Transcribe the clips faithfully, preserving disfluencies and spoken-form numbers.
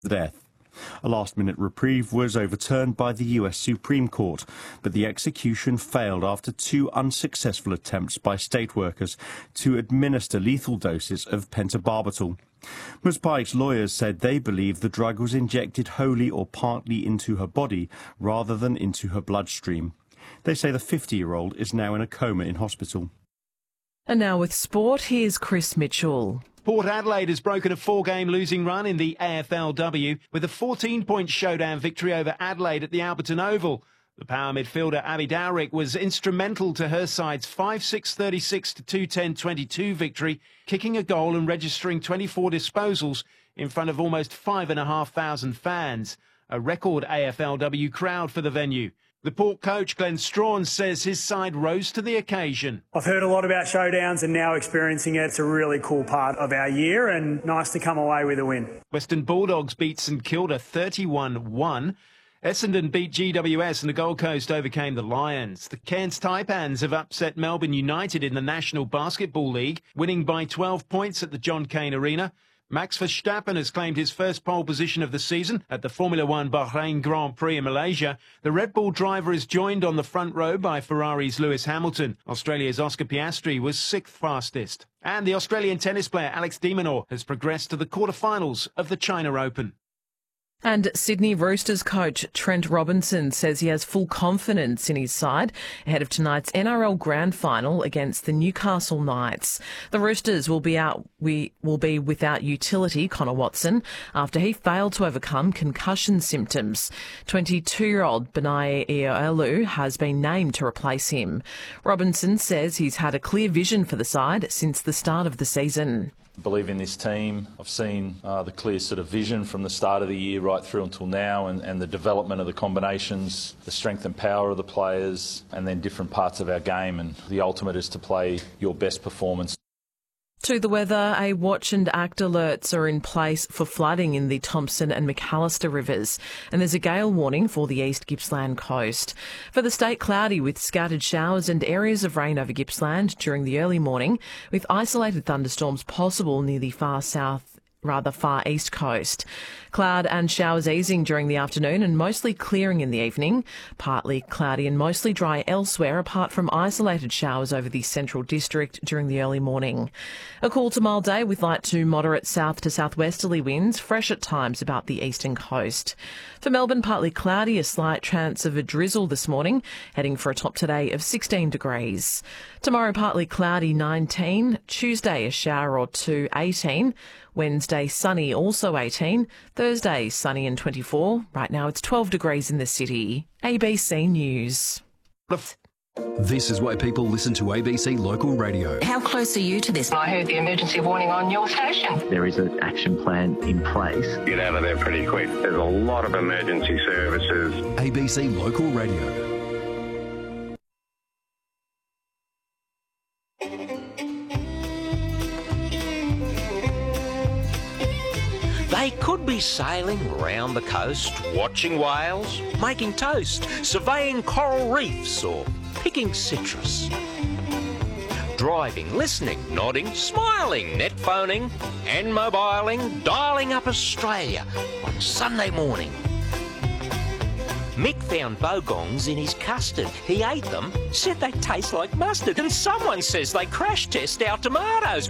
death. A last-minute reprieve was overturned by the U S Supreme Court, but the execution failed after two unsuccessful attempts by state workers to administer lethal doses of pentobarbital. Ms Pike's lawyers said they believe the drug was injected wholly or partly into her body rather than into her bloodstream. They say the fifty-year-old is now in a coma in hospital. And now with sport, here's Chris Mitchell. Port Adelaide has broken a four-game losing run in the A F L W with a fourteen-point showdown victory over Adelaide at the Alberton Oval. The power midfielder Abby Dowrick was instrumental to her side's five six thirty-six to two ten twenty-two victory, kicking a goal and registering twenty-four disposals in front of almost five thousand five hundred fans. A record A F L W crowd for the venue. The Port coach, Glenn Strawn, says his side rose to the occasion. I've heard a lot about showdowns and now experiencing it. It's a really cool part of our year and nice to come away with a win. Western Bulldogs beat St Kilda thirty-one one. Essendon beat G W S and the Gold Coast overcame the Lions. The Cairns Taipans have upset Melbourne United in the National Basketball League, winning by twelve points at the John Cain Arena. Max Verstappen has claimed his first pole position of the season at the Formula One Bahrain Grand Prix in Malaysia. The Red Bull driver is joined on the front row by Ferrari's Lewis Hamilton. Australia's Oscar Piastri was sixth fastest. And the Australian tennis player Alex de Minaur has progressed to the quarterfinals of the China Open. And Sydney Roosters coach Trent Robinson says he has full confidence in his side ahead of tonight's N R L Grand Final against the Newcastle Knights. The Roosters will be out. We will be without utility Connor Watson after he failed to overcome concussion symptoms. twenty-two-year-old Benai Ioelu has been named to replace him. Robinson says he's had a clear vision for the side since the start of the season. I believe in this team. I've seen uh, the clear sort of vision from the start of the year right through until now, and, and the development of the combinations, the strength and power of the players, and then different parts of our game. And the ultimate is to play your best performance. To the weather, a watch and act alerts are in place for flooding in the Thompson and McAllister rivers, and there's a gale warning for the East Gippsland coast. For the state, cloudy with scattered showers and areas of rain over Gippsland during the early morning, with isolated thunderstorms possible near the far south rather far east coast. Cloud and showers easing during the afternoon and mostly clearing in the evening. Partly cloudy and mostly dry elsewhere, apart from isolated showers over the central district during the early morning. A cool to mild day with light to moderate south to southwesterly winds, fresh at times about the eastern coast. For Melbourne, partly cloudy, a slight chance of a drizzle this morning, heading for a top today of sixteen degrees. Tomorrow, partly cloudy, nineteen. Tuesday, a shower or two, eighteen. Wednesday, sunny, also eighteen. Thursday, sunny and twenty-four. Right now, it's twelve degrees in the city. A B C News. This is why people listen to A B C Local Radio. How close are you to this? I heard the emergency warning on your station. There is an action plan in place. Get out of there pretty quick. There's a lot of emergency services. A B C Local Radio. They could be sailing round the coast, watching whales, making toast, surveying coral reefs or picking citrus. Driving, listening, nodding, smiling, net phoning and mobiling, dialing up Australia on Sunday morning. Mick found bogongs in his custard. He ate them, said they taste like mustard, and someone says they crash test our tomatoes.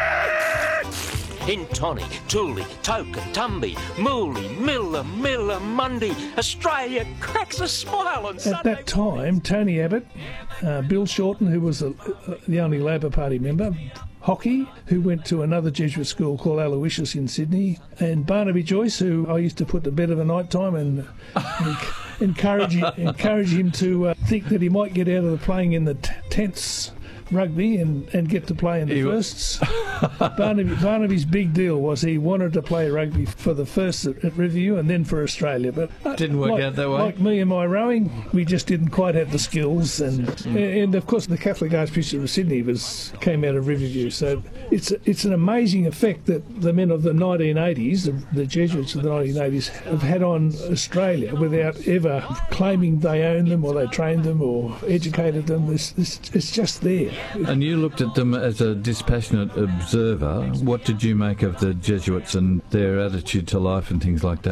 In Tawny, Tooley, Token, Tumby, Mooley, Miller, Miller, Mundy, Australia cracks a smile on Sunday. At that time, Tony Abbott, uh, Bill Shorten, who was a, uh, the only Labor Party member, Hockey, who went to another Jesuit school called Aloysius in Sydney, and Barnaby Joyce, who I used to put to bed of a night time and encourage, encourage him to uh, think that he might get out of the playing in the t- tents rugby and, and get to play in the he firsts. Barnaby, Barnaby's big deal was he wanted to play rugby for the first at, at Riverview and then for Australia, but uh, didn't work like, out that way. Like me and my rowing, we just didn't quite have the skills, and mm. and of course the Catholic Archbishop of Sydney was came out of Riverview, so it's it's an amazing effect that the men of the nineteen eighties, the, the Jesuits of the nineteen eighties, have had on Australia without ever claiming they owned them or they trained them or educated them. It's, it's, it's just there. And you looked at them as a dispassionate observer. What did you make of the Jesuits and their attitude to life and things like that?